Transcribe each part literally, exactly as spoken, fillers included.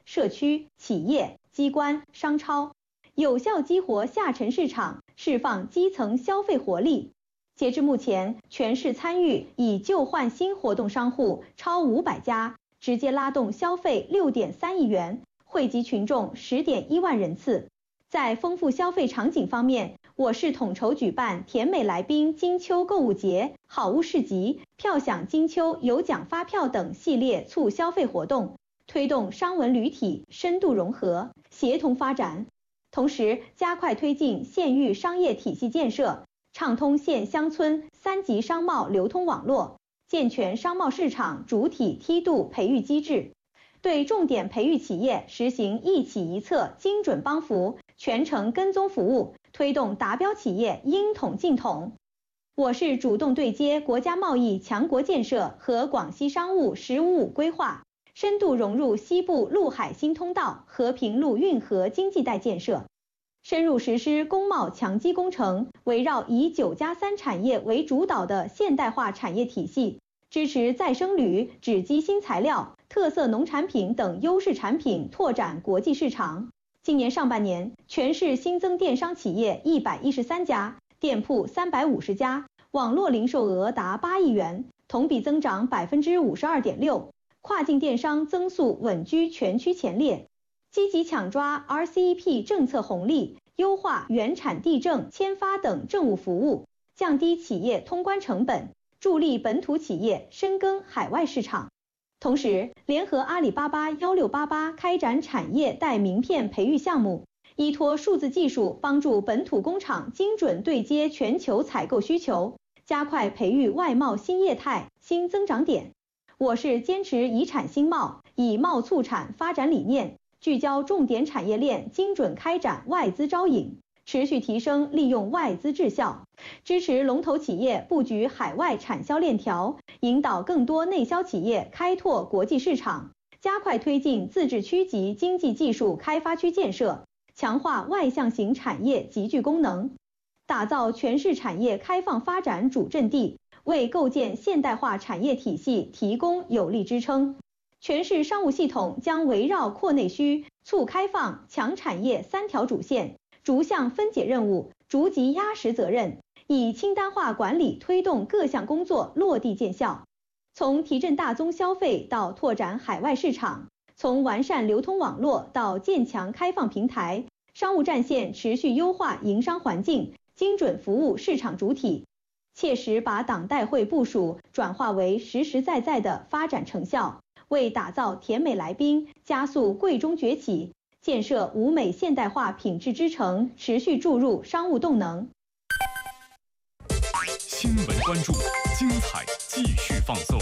社区、企业、机关、商超，有效激活下沉市场，释放基层消费活力。截至目前，全市参与以旧换新活动商户超五百家，直接拉动消费六点三亿元，惠及群众十点一万人次。在丰富消费场景方面，我市统筹举办甜美来宾金秋购物节、好物市集、票享金秋有奖发票等系列促消费活动，推动商文旅体深度融合、协同发展。同时，加快推进县域商业体系建设，畅通县乡村三级商贸流通网络，健全商贸市场主体梯度培育机制。对重点培育企业实行一企一策精准帮扶、全程跟踪服务，推动达标企业应统尽统。我市主动对接国家贸易强国建设和广西商务“十五五”规划，深度融入西部陆海新通道和平陆运河经济带建设，深入实施工贸强基工程，围绕以九加三产业为主导的现代化产业体系，支持再生铝、纸基新材料、特色农产品等优势产品拓展国际市场。今年上半年，全市新增电商企业一百一十三家，店铺三百五十家，网络零售额达八亿元，同比增长百分之五十二点六，跨境电商增速稳居全区前列。积极抢抓 R C E P 政策红利，优化原产地证签发等政务服务，降低企业通关成本，助力本土企业深耕海外市场。同时，联合阿里巴巴一六八八开展产业带名片培育项目，依托数字技术帮助本土工厂精准对接全球采购需求，加快培育外贸新业态、新增长点。我市坚持以产兴贸、以贸促产发展理念，聚焦重点产业链，精准开展外资招引，持续提升利用外资质效，支持龙头企业布局海外产销链条，引导更多内销企业开拓国际市场，加快推进自治区级经济技术开发区建设，强化外向型产业集聚功能，打造全市产业开放发展主阵地，为构建现代化产业体系提供有力支撑。全市商务系统将围绕扩内需、促开放、强产业三条主线，逐项分解任务，逐级压实责任，以清单化管理推动各项工作落地见效。从提振大宗消费到拓展海外市场，从完善流通网络到建强开放平台，商务战线持续优化营商环境，精准服务市场主体，切实把党代会部署转化为实实在在的发展成效，为打造甜美来宾、加速贵中崛起、建设吴美现代化品质之城持续注入商务动能。 新闻关注，精彩继续放送。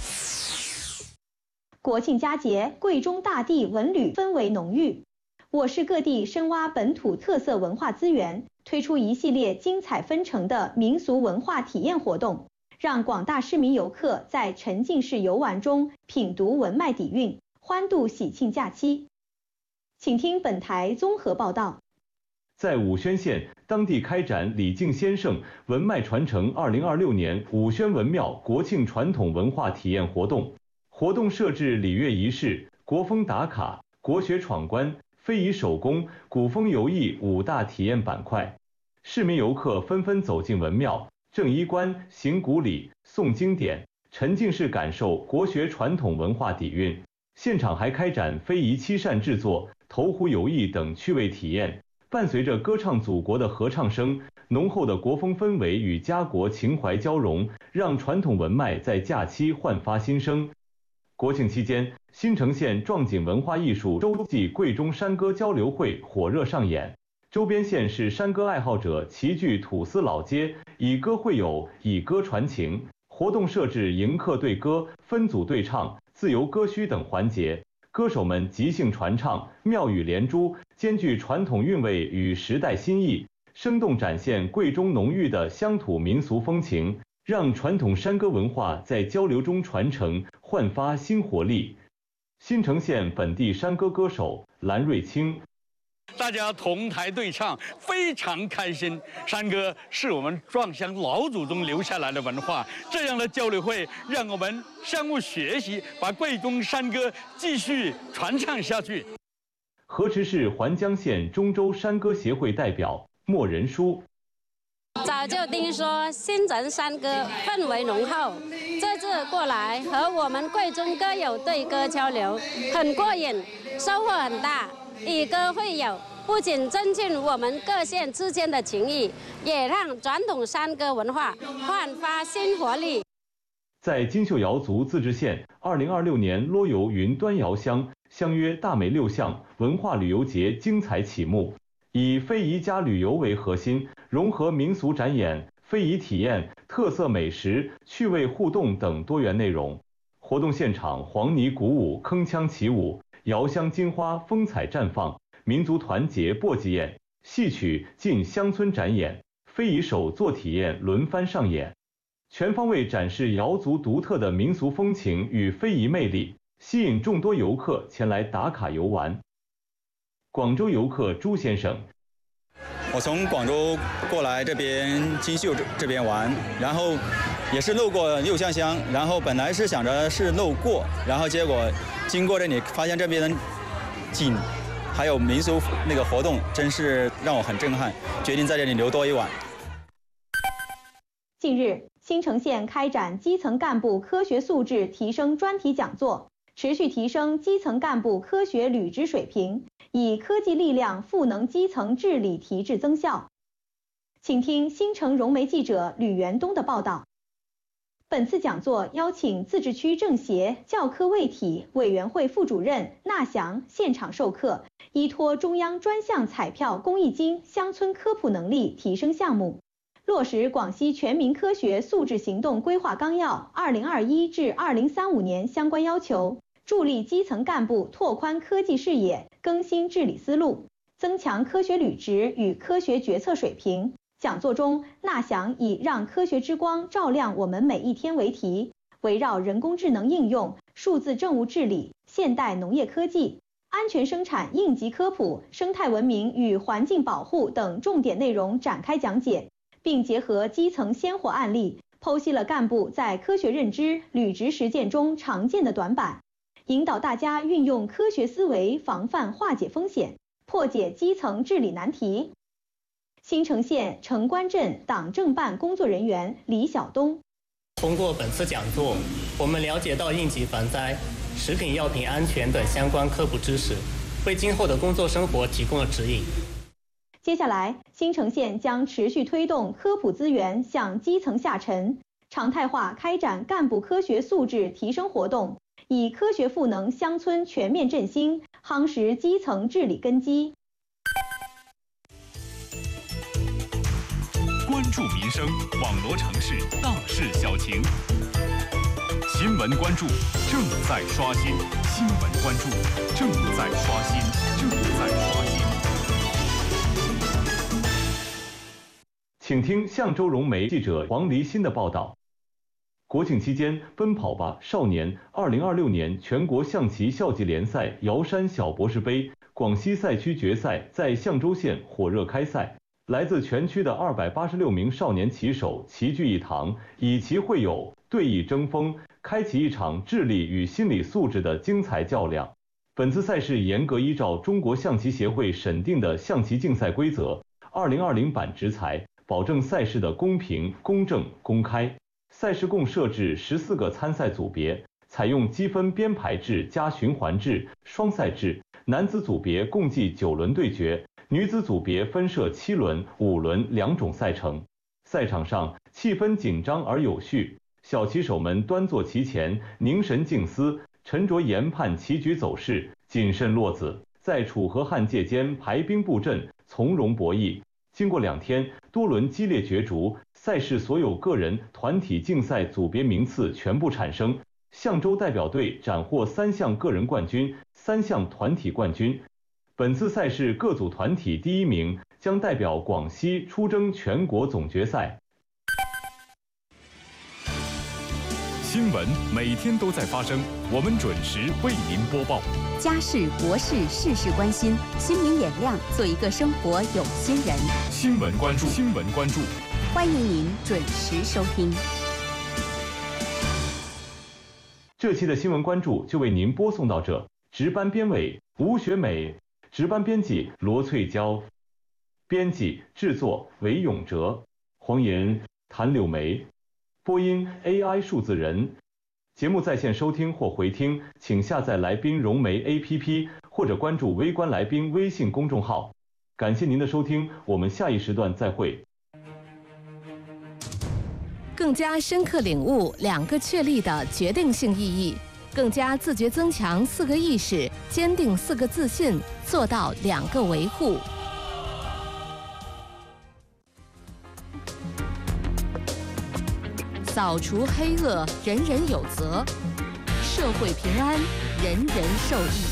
国庆佳节，贵中大地文旅氛围浓郁。我市各地深挖本土特色文化资源，推出一系列精彩纷呈的民俗文化体验活动，让广大市民游客在沉浸式游玩中品读文脉底蕴，欢度喜庆假期。请听本台综合报道。 在武宣县，当地开展礼敬先圣、文脉传承二零二六年武宣文庙国庆传统文化体验活动。活动设置礼乐仪式、国风打卡、国学闯关、非遗手工、古风游艺五大体验板块。市民游客纷纷走进文庙，正衣冠、行古礼、诵经典，沉浸式感受国学传统文化底蕴。现场还开展非遗漆扇制作、投壶游艺等趣味体验。伴随着歌唱祖国的合唱声，浓厚的国风氛围与家国情怀交融，让传统文脉在假期焕发新生。国庆期间，新城县壮锦文化艺术洲际贵中山歌交流会火热上演，周边县市山歌爱好者齐聚土司老街，以歌会友，以歌传情。活动设置迎客对歌、分组对唱、自由歌虚等环节，歌手们即兴传唱，妙语连珠，兼具传统韵味与时代新意，生动展现贵中浓郁的乡土民俗风情，让传统山歌文化在交流中传承，焕发新活力。新城县本地山歌歌手蓝瑞清， 大家同台对唱，非常开心。山歌是我们壮乡老祖宗留下来的文化，这样的交流会让我们相互学习，把贵中山歌继续传唱下去。 河池市环江县中州山歌协会代表莫仁书。 早就听说新城山歌氛围浓厚，这次过来和我们贵中歌友对歌交流，很过瘾，收获很大。以歌会友，不仅增进我们各县之间的情谊，也让传统山歌文化焕发新活力。 在金秀瑶族自治县，二零二六年洛油云端窑乡相约大美六巷文化旅游节精彩启幕，以非遗加旅游为核心，融合民俗展演、非遗体验、特色美食、趣味互动等多元内容。活动现场，黄泥鼓舞、铿锵起舞，窑乡金花风采绽放，民族团结簸箕宴，戏曲进乡村展演，非遗手作体验轮番上演，全方位展示瑶族独特的民俗风情与非遗魅力，吸引众多游客前来打卡游玩。广州游客朱先生， 我从广州过来这边金秀这边玩，然后也是路过六巷乡，然后本来是想着是路过，然后结果经过这里发现这边的景还有民俗那个活动，真是让我很震撼，决定在这里留多一晚。 近日，新城县开展基层干部科学素质提升专题讲座，持续提升基层干部科学履职水平，以科技力量赋能基层治理提质增效。请听新城融媒记者吕元东的报道。本次讲座邀请自治区政协教科卫体委员会副主任纳祥现场授课，依托中央专项彩票公益金乡村科普能力提升项目，落实广西全民科学素质行动规划纲要二零二一至二零三五年相关要求，助力基层干部拓宽科技视野，更新治理思路，增强科学履职与科学决策水平。讲座中，纳祥以让科学之光照亮我们每一天为题，围绕人工智能应用、数字政务治理、现代农业科技、安全生产应急科普、生态文明与环境保护等重点内容展开讲解，并结合基层鲜活案例，剖析了干部在科学认知、履职实践中常见的短板，引导大家运用科学思维防范化解风险，破解基层治理难题。新城县城关镇党政办工作人员李晓东， 通过本次讲座，我们了解到应急防灾、食品药品安全等相关科普知识，为今后的工作生活提供了指引。 接下来，新城县将持续推动科普资源向基层下沉，常态化开展干部科学素质提升活动，以科学赋能乡村全面振兴，夯实基层治理根基。 关注民生，网罗城市大事小情。新闻关注正在刷新，新闻关注正在刷新，正在刷新。 请听象州融媒记者黄黎欣的报道。国庆期间，奔跑吧少年二零二六年全国象棋校际联赛瑶山小博士杯广西赛区决赛在象州县火热开赛。来自全区的二百八十六名少年棋手齐聚一堂，以棋会友，对弈争锋，开启一场智力与心理素质的精彩较量。本次赛事严格依照中国象棋协会审定的象棋竞赛规则二零二零版执裁，保证赛事的公平、公正、公开。赛事共设置十四个参赛组别，采用积分编排制加循环制、双赛制。男子组别共计九轮对决。女子组别分设七轮、五轮两种赛程。赛场上气氛紧张而有序，小棋手们端坐棋前，凝神静思，沉着研判棋局走势，谨慎落子，在楚河汉界间排兵布阵，从容博弈。经过两天多轮激烈角逐，赛事所有个人、团体竞赛组别名次全部产生。象州代表队斩获三项个人冠军、三项团体冠军。本次赛事各组团体第一名将代表广西出征全国总决赛。 新闻每天都在发生，我们准时为您播报。 家事国事事事关心，心明眼亮，做一个生活有心人。 新闻关注，新闻关注， 欢迎您准时收听。 这期的新闻关注就为您播送到这，值班编委吴学美。 值班编辑罗翠娇，编辑制作韦永哲，黄岩谭柳梅，播音 A I 数字人。节目在线收听或回听，请下载来宾融媒 A P P 或者关注微观来宾微信公众号。感谢您的收听，我们下一时段再会。 更加深刻领悟两个确立的决定性意义，更加自觉增强四个意识，坚定四个自信，做到两个维护。扫除黑恶，人人有责；社会平安，人人受益。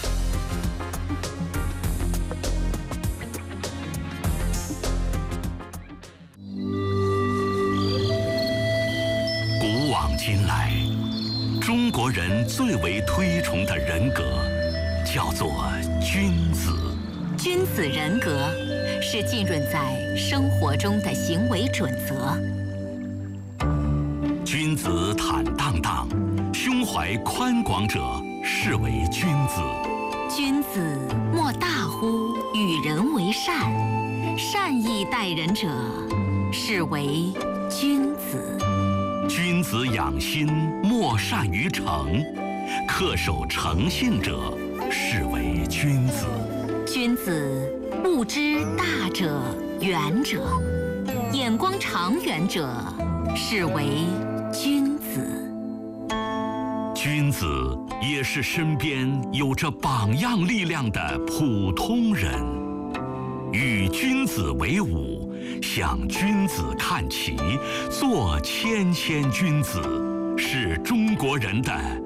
古往今来，中国人最为推崇的人格，叫做君子。 君子人格是浸润在生活中的行为准则。 君子坦荡荡，胸怀宽广者是为君子。 君子莫大乎与人为善，善意待人者是为君子。 君子养心，莫善于诚，恪守诚信者是为君子。 君子不知大者远者，眼光长远者是为君子。 君子也是身边有着榜样力量的普通人。与君子为伍，向君子看齐，做谦谦君子，是中国人的